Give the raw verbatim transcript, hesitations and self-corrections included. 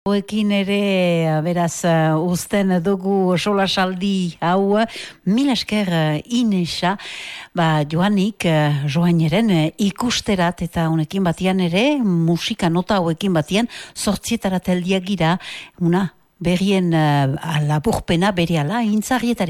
Hoekin ere, beraz, uh, uzten dugu solasaldi hau, mil esker uh, Inesa, ba, joanik, uh, joaneren uh, ikusterat, eta honekin batian ere, musika nota hauekin batian, zortzietarat heldiak gira, una, berrien uh, lapurpena bere ala, intzarrietari.